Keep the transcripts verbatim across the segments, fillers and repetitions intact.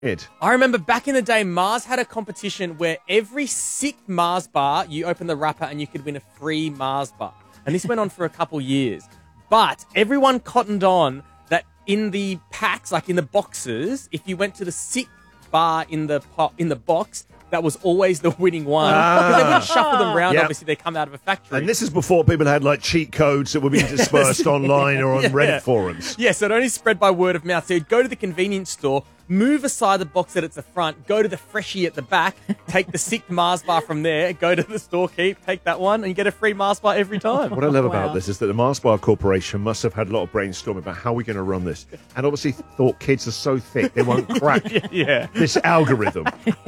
It. I remember back in the day, Mars had a competition where every sixth Mars bar, you open the wrapper and you could win a free Mars bar. And this went on for a couple years. But everyone cottoned on that in the packs, like in the boxes, if you went to the sixth bar in the po- in the box, that was always the winning one. Because they wouldn't shuffle them around, Yep. obviously, they come out of a factory. And this is before people had like cheat codes that were being dispersed online or on Yeah. Reddit forums. Yeah, so it only spread by word of mouth. So you'd go to the convenience store, move aside the box that it's the front, go to the freshie at the back, take the sixth Mars bar from there, go to the storekeep, take that one, and you get a free Mars bar every time. What I love Wow. about this is that the Mars Bar Corporation must have had a lot of brainstorming about how we're going to run this. And obviously thought kids are so thick they won't crack Yeah. this algorithm.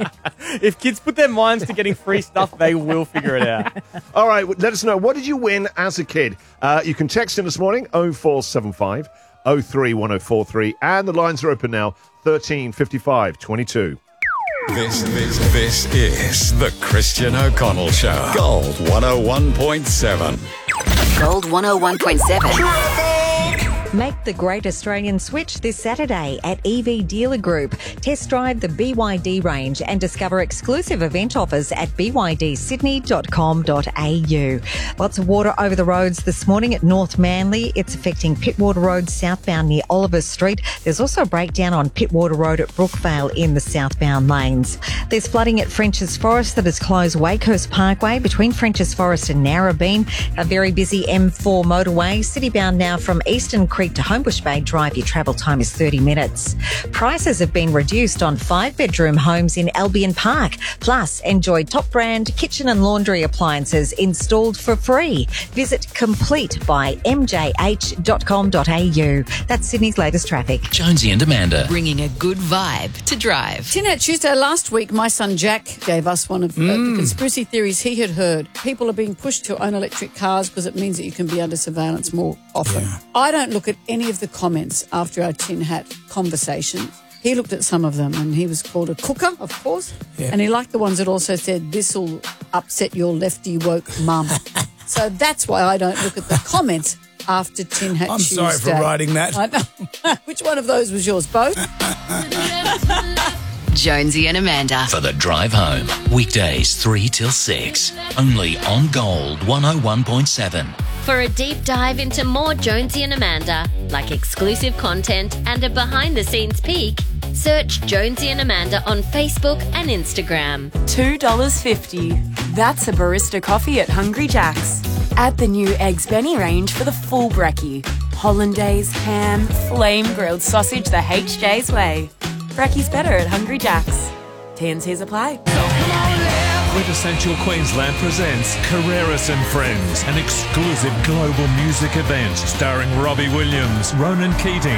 If kids put their minds to getting free stuff, they will figure it out. All right, let us know. What did you win as a kid? Uh, you can text in this morning, oh four seven five, oh three one oh four three. And the lines are open now, thirteen fifty-five twenty-two. This, this, this is the Christian O'Connell Show. Gold one oh one point seven. Gold one oh one point seven. Make the great Australian switch this Saturday at E V Dealer Group. Test drive the B Y D range and discover exclusive event offers at b y d sydney dot com dot a u. Lots of water over the roads this morning at North Manly. It's affecting Pittwater Road southbound near Oliver Street. There's also a breakdown on Pittwater Road at Brookvale in the southbound lanes. There's flooding at French's Forest that has closed Wakehurst Parkway between French's Forest and Narrabeen. A very busy M four motorway. Citybound now from Eastern Creek to Homebush Bay Drive. Your travel time is thirty minutes. Prices have been reduced on five-bedroom homes in Albion Park. Plus, enjoy top brand kitchen and laundry appliances installed for free. Visit complete by m j h dot com dot a u. That's Sydney's latest traffic. Jonesy and Amanda. Bringing a good vibe to drive. Tinette, Tuesday last week, my son Jack gave us one of uh, the conspiracy theories he had heard. People are being pushed to own electric cars because it means that you can be under surveillance more often. I don't look at any of the comments after our tin hat conversation. He looked at some of them and he was called a cooker, of course. Yeah. And he liked the ones that also said, this'll upset your lefty woke mum. So that's why I don't look at the comments after Tin Hat I'm Tuesday. sorry for writing that. I know. Which one of those was yours? Both? Jonesy and Amanda. For the drive home. Weekdays three till six. Only on Gold one oh one point seven. For a deep dive into more Jonesy and Amanda, like exclusive content and a behind-the-scenes peek, search Jonesy and Amanda on Facebook and Instagram. two dollars fifty. That's a barista coffee at Hungry Jack's. Add the new Eggs Benny range for the full brekkie. Hollandaise, ham, flame-grilled sausage the H J's way. Brekkie's better at Hungry Jack's. T and C's apply. Quintessential Queensland presents Carreras and Friends, an exclusive global music event starring Robbie Williams, Ronan Keating,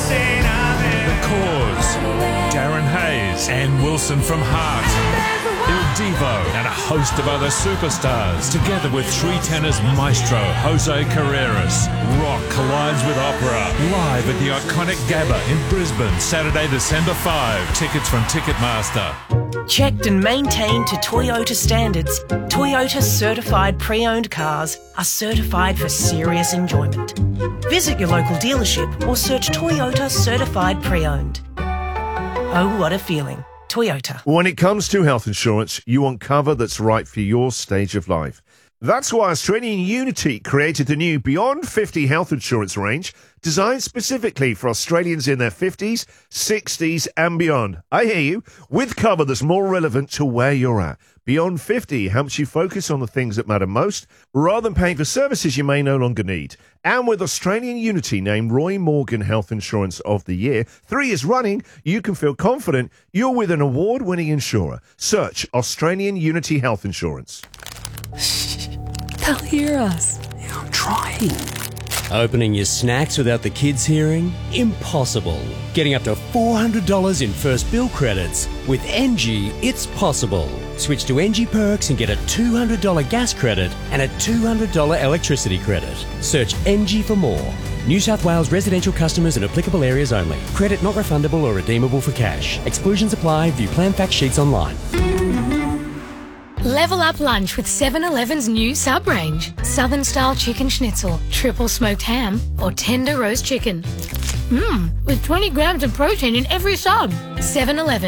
The Cause, Darren Hayes, Ann Wilson from Heart, Il Divo, and a host of other superstars, together with three tenors maestro Jose Carreras. Rock collides with opera, live at the iconic Gabba in Brisbane, Saturday, December fifth. Tickets from Ticketmaster. Checked and maintained to Toyota standards, Toyota certified pre-owned cars are certified for serious enjoyment. Visit your local dealership or search Toyota Certified Pre-Owned. Oh, what a feeling. Toyota. When it comes to health insurance, you want cover that's right for your stage of life. That's why Australian Unity created the new Beyond fifty health insurance range, designed specifically for Australians in their fifties, sixties and beyond. I hear you. With cover that's more relevant to where you're at. Beyond fifty helps you focus on the things that matter most, rather than paying for services you may no longer need. And with Australian Unity named Roy Morgan Health Insurance of the Year, three years running, you can feel confident you're with an award-winning insurer. Search Australian Unity Health Insurance. They'll hear us. Yeah, I'm trying. Opening your snacks without the kids hearing? Impossible. Getting up to four hundred dollars in first bill credits. With N G, it's possible. Switch to N G Perks and get a two hundred dollars gas credit and a two hundred dollars electricity credit. Search N G for more. New South Wales residential customers in applicable areas only. Credit not refundable or redeemable for cash. Exclusions apply. View plan fact sheets online. Level up lunch with seven eleven's new sub-range. Southern-style chicken schnitzel, triple smoked ham, or tender roast chicken. Mmm, with twenty grams of protein in every sub. seven eleven.